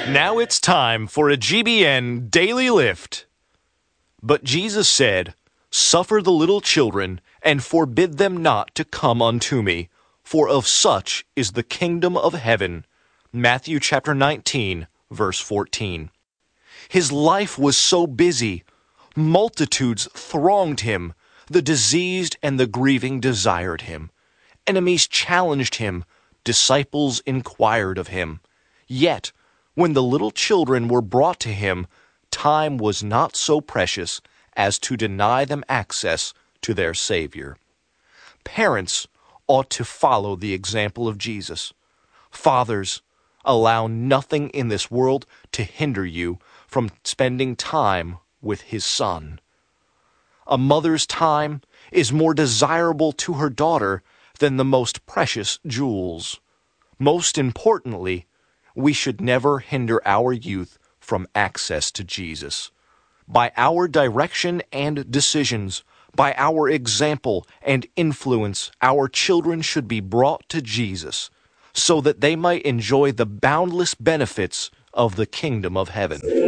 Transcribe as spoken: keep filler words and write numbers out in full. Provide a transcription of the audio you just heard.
Now it's time for a G B N Daily Lift. But Jesus said, Suffer the little children, and forbid them not to come unto me, for of such is the kingdom of heaven. Matthew chapter nineteen, verse fourteen. His life was so busy. Multitudes thronged him. The diseased and the grieving desired him. Enemies challenged him. Disciples inquired of him. Yet, when the little children were brought to him, time was not so precious as to deny them access to their Savior. Parents ought to follow the example of Jesus. Fathers, allow nothing in this world to hinder you from spending time with His Son. A mother's time is more desirable to her daughter than the most precious jewels. Most importantly, we should never hinder our youth from access to Jesus. By our direction and decisions, by our example and influence, our children should be brought to Jesus, so that they might enjoy the boundless benefits of the kingdom of heaven.